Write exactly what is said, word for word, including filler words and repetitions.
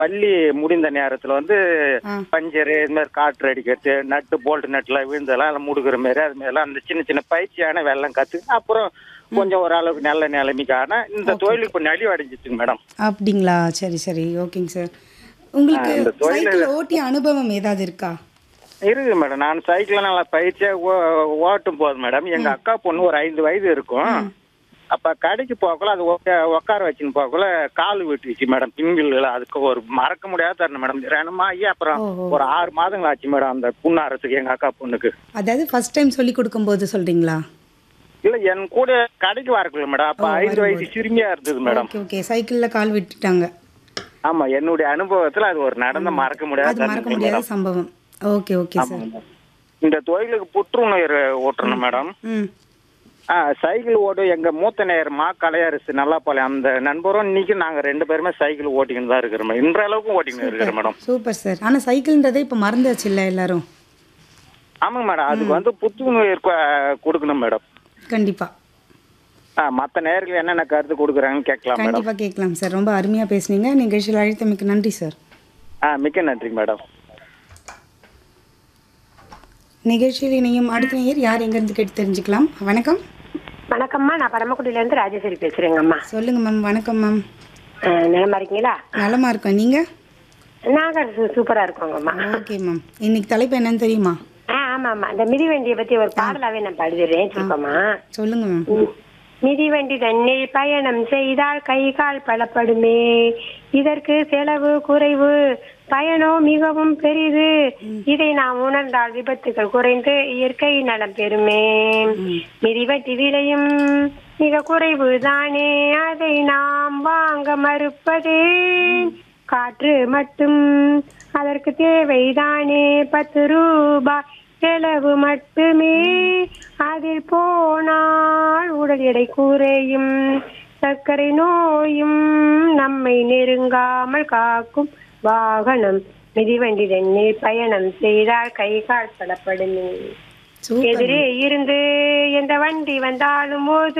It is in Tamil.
பள்ளி முடிந்த நேரத்துல வந்து ஆ. பஞ்சரு இது மாதிரி காற்று அடிக்கிறது, நட்டு போல்ட் நட்டுல விழுந்தெல்லாம் எல்லாம் முடுக்குற மாதிரி அது மாதிரிலாம் அந்த சின்ன சின்ன பயிற்சியான வெள்ளம் கத்து அப்புறம் கொஞ்சம் ஓரளவுக்கு நல்ல நிலைமைக்கு ஆனா இந்த தொழிலுக்கு இப்போ நலிவு அடைஞ்சிச்சுங்க மேடம். அப்படிங்களா? சரி, சரி. ஓகேங்க சார். உங்களுக்கு இந்த தொழில் சைக்கிள் ஓட்டிய அனுபவம் ஏதாவது இருக்கா? இருக்குது மேடம். நான் சைக்கிள் நல்லா பயிற்சியா ஓ- ஓட்டும் போது மேடம் எங்க அக்கா பொண்ணு ஒரு ஐந்து வயது இருக்கும். அப்ப கடைக்கு போகக்குள்ள அது உக்க- உட்கார வச்சுன்னு போகக்குள்ள கால் விட்டுச்சு மேடம் பின்வில். அதுக்கு ஒரு மறக்க முடியாத தருணம் மேடம். ரெனமாகி அப்புறம் ஓஹோ. ஒரு ஆறு மாதங்கள் ஆச்சு மேடம் அந்த புண்ணாரத்துக்கு எங்க அக்கா பொண்ணுக்கு. அதாவது ஃபர்ஸ்ட் டைம் சொல்லி கொடுக்கும்போது சொல்றீங்களா? இல்ல என் கூட கடைக்கு வரக்குள்ள மேடம் அப்ப ஓ, ஐந்து வயசு வரும்போது. சிறுமியா இருந்தது மேடம். Okay, okay. சைக்கிள்ல கால் விட்டுட்டாங்க. ஆமா என்னுடைய அனுபவத்துல அது ஒரு நடந்த மறக்க முடியாத அது மறக்க தருணம் முடியாத மேடம். சம்பவம். Okay, okay sir. ஆமாங்க. இந்த தொழிலுக்கு புற்றுநோய் ஓட்டணும் மேடம். ம். ஆ சைக்கிள் ஓட்டும் எங்க மூத்த நேயர் மா கலையரசு நல்லா போல அந்த நண்பரும் இன்னைக்கு நாங்க ரெண்டு பேருமே சைக்கிள் ஓட்டிக்கிட்டு தான் இருக்கிறோம். இன்ற அளவுக்கு ஓட்டிக்கிட்டு இருக்கிறோம் மேடம். Super sir. ஆனா சைக்கிள்ன்றதே இப்ப மறந்தாச்சு இல்ல எல்லாரும்? ஆமாங்க மேடம். அதுக்கு வந்து புத்துணர்வு இருக்க- கொடுக்கணும் மேடம். கண்டிப்பா. ஆ மற்ற நேயர்கள் என்னென்ன கருத்து கொடுக்குறாங்கன்னு கேட்கலாம் மேடம். கண்டிப்பா கேட்கலாம் சார். ரொம்ப அருமையா பேசுனீங்க. நிகழ்ச்சியில் அழைத்தமைக்கு நன்றி சார். ஆ மிக்க நன்றி மேடம். நிகழ்ச்சியில் இணையும் அடுத்த நேயர் யார் எங்கிருந்து கேட்டு தெரிஞ்சுக்கலாம். வணக்கம். வணக்கம்மா, நான் பரமக்குடியில இருந்து ராஜேஸ்வரி பேசுறேங்கம்மா. சொல்லுங்க மேம். வணக்கம் மேம். அஹ், நலமா இருக்கீங்களா? நலமா இருக்கோம். நீங்க? நாங்க சூ- சூப்பரா இருக்கோங்கம்மா. Okay ma'am. இன்னைக்கு தலைப்பு என்னன்னு தெரியுமா? ஆ ஆமாம்மா, இந்த மிதிவண்டியை பத்தி ஒரு பாடலாவே நான் பாடுகிறேன் சொல்லுங்கம்மா. சொல்லுங்க மேம். ம். மிதிவண்டி தன்னில் பயணம் செய்தால் கை கால் பலப்படுமே, இதற்கு செலவு குறைவு, பயனோ மிகவும் பெரிது, இதை நாம் உணர்ந்தால் விபத்துகள் குறைந்து இயற்கை நலம் பெறுமே. மிதிவண்டி விலையும் மிக குறைவு தானே, அதை நாம் வாங்க மறுப்பதே, காற்று மட்டும் அதற்கு தேவைதானே, பத்து ரூபாய் செலவு மட்டுமே, அதில் போனால் உடல் எடை குறையும், சர்க்கரை நோயும் நம்மை நெருங்காமல் காக்கும் வாகனம் மிதிவண்டி தன்னில் பயணம் செய்தால் கை கால் பலப்படுமே. சூப்பர். எதிரே இருந்து எந்த வண்டி வந்தாலும் போது